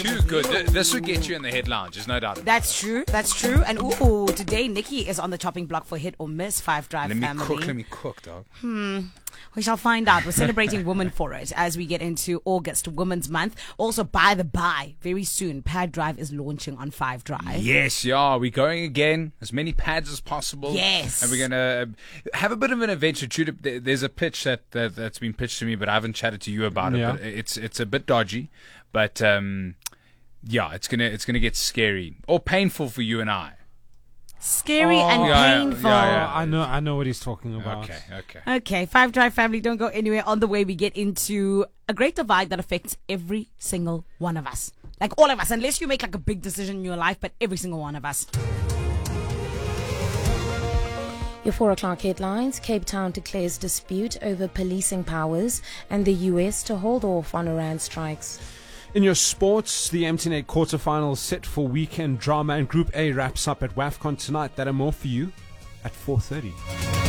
Too good. This would get you in the head lounge. There's no doubt about That's true. That's true. And today Nikki is on the chopping block for hit or miss. Five Drive Let family. me cook, dog. We shall find out. We're celebrating Women for It as we get into August, Women's Month. Also, by the by, very soon, Pad Drive is launching on 5 Drive. Yes, yeah, we're going again. As many pads as possible. Yes. And we're going to have a bit of an adventure. There's a pitch that's been pitched to me, but I haven't chatted to you about it. Yeah. But it's a bit dodgy. But, yeah, it's gonna get scary. Or painful for you and I. Scary and painful. yeah. I know what he's talking about. Okay. Okay, 5 Drive family, don't go anywhere. On the way, we get into a great divide that affects every single one of us. Like all of us, unless you make like a big decision in your life, but every single one of us. Your 4 o'clock headlines. Cape Town declares dispute over policing powers and the US to hold off on Iran strikes. In your sports, the MTN quarterfinals set for weekend drama, and Group A wraps up at WAFCON tonight. That and more for you at 4:30.